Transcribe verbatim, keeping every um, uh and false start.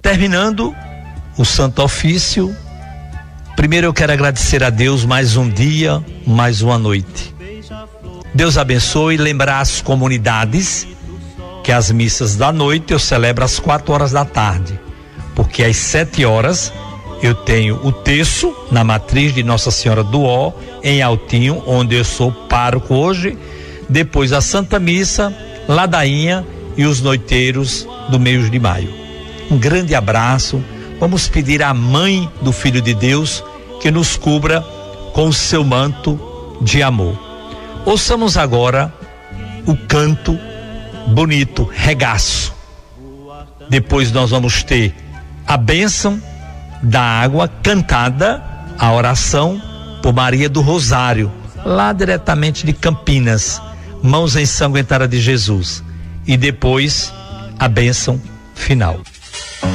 terminando o Santo Ofício, primeiro eu quero agradecer a Deus mais um dia, mais uma noite. Deus abençoe e lembrar as comunidades que as missas da noite eu celebro às quatro horas da tarde, porque às sete horas eu tenho o terço na matriz de Nossa Senhora do Ó, em Altinho, onde eu sou pároco hoje, depois a Santa Missa, ladainha e os noiteiros do mês de maio. Um grande abraço, vamos pedir à Mãe do Filho de Deus que nos cubra com o seu manto de amor. Ouçamos agora o canto bonito, Regaço. Depois nós vamos ter a bênção da água cantada, a oração por Maria do Rosário, lá diretamente de Campinas, Mãos Ensanguentadas de Jesus, e depois a bênção final.